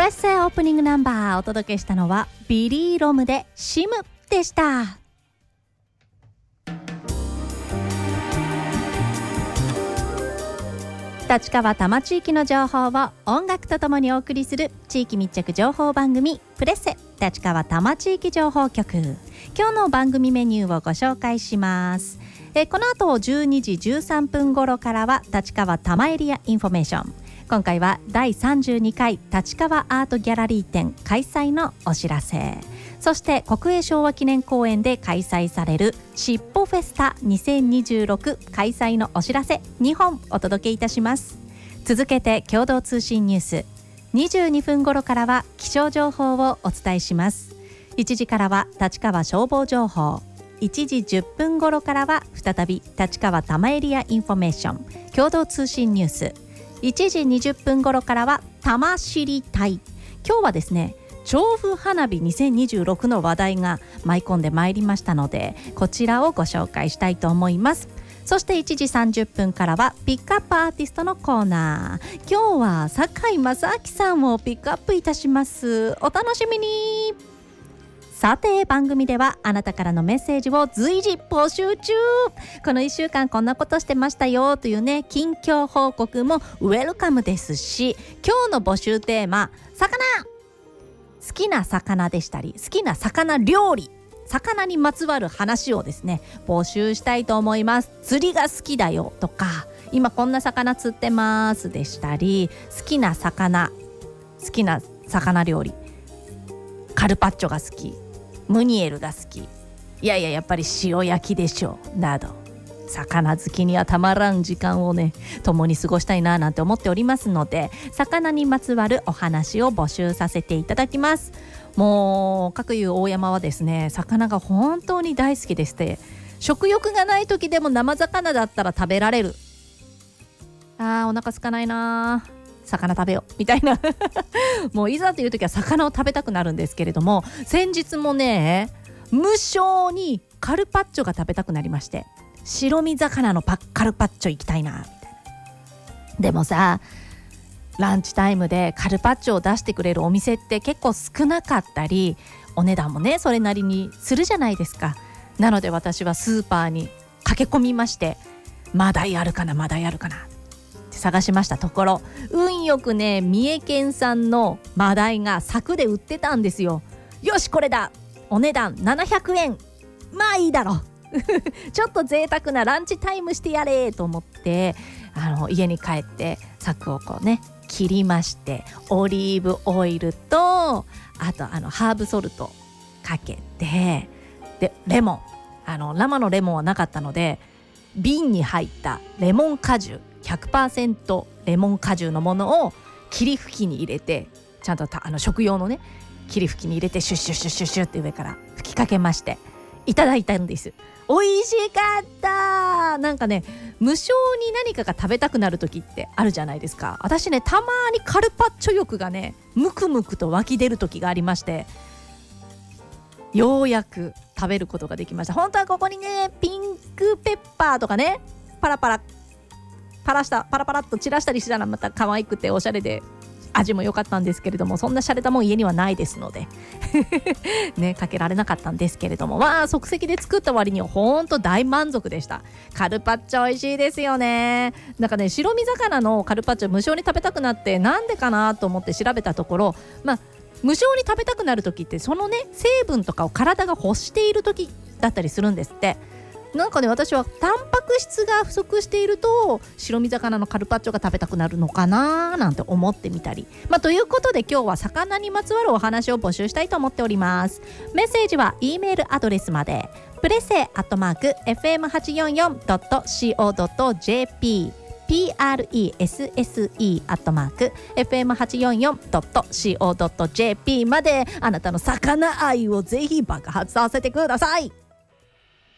レッセオープニングナンバーお届けしたのはビリー・ロムでシムでした。立川多摩地域の情報を音楽とともにお送りする地域密着情報番組プレッセ立川多摩地域情報局。今日の番組メニューをご紹介します。この後12時13分頃からは立川多摩エリアインフォメーション。今回は第32回立川アートギャラリー展開催のお知らせ、そして国営昭和記念公園で開催されるしっぽフェスタ2026開催のお知らせ2本お届けいたします。続けて共同通信ニュース、22分頃からは気象情報をお伝えします。1時からは立川消防情報、1時10分頃からは再び立川多摩エリアインフォメーション共同通信ニュース、1時20分頃からは多摩知りたい。今日はですね、調布花火2026の話題が舞い込んでまいりましたので、こちらをご紹介したいと思います。そして1時30分からはピックアップアーティストのコーナー。今日は堺正明さんをピックアップいたします。お楽しみに。さて番組ではあなたからのメッセージを随時募集中。この1週間こんなことしてましたよというね、近況報告もウェルカムですし、今日の募集テーマ、魚、好きな魚でしたり好きな魚料理、魚にまつわる話をですね募集したいと思います。釣りが好きだよとか、今こんな魚釣ってますでしたり、好きな魚料理、カルパッチョが好き、ムニエルが好き、いややっぱり塩焼きでしょうなど、魚好きにはたまらん時間をね共に過ごしたいななんて思っておりますので、魚にまつわるお話を募集させていただきます。もう各有大山はですね、魚が本当に大好きでして、食欲がない時でも生魚だったら食べられる。お腹空かないな、魚食べようみたいなもういざという時は魚を食べたくなるんですけれども、先日もね無性にカルパッチョが食べたくなりまして、白身魚のカルパッチョ行きたいなみたいな。でもさ、ランチタイムでカルパッチョを出してくれるお店って結構少なかったり、お値段もねそれなりにするじゃないですか。なので私はスーパーに駆け込みまして、マダイあるかなって探しましたところ、運よくね三重県産のマダイが柵で売ってたんですよ。よしこれだ、お値段700円、まあいいだろちょっと贅沢なランチタイムしてやれと思って、家に帰って柵をこうね切りまして、オリーブオイルとあとハーブソルトかけて、でレモン、生のレモンはなかったので瓶に入ったレモン果汁 100% レモン果汁のものを霧吹きに入れて、ちゃんと食用のね霧吹きに入れてシュッシュッシュッシュッシュッって上から吹きかけましていただいたんです。美味しかった。なんかね無性に何かが食べたくなる時ってあるじゃないですか。私ねたまにカルパッチョ欲がねムクムクと湧き出る時がありまして、ようやく食べることができました。本当はここにねピンクペッパーとかねパラパラっと散らしたりしたらまた可愛くておしゃれで味も良かったんですけれども、そんな洒落たもん家にはないですのでねかけられなかったんですけれども、即席で作った割には本当大満足でした。カルパッチョ美味しいですよね。なんかね白身魚のカルパッチョ無性に食べたくなって、なんでかなと思って調べたところ、無性に食べたくなる時ってそのね成分とかを体が欲している時だったりするんですって。なんかね私はタンパク質が不足していると白身魚のカルパッチョが食べたくなるのかななんて思ってみたり、ということで今日は魚にまつわるお話を募集したいと思っております。メッセージは E メールアドレスまで、プレセ@fm844.co.jp presse@fm844.co.jp まで、あなたの魚愛をぜひ爆発させてください。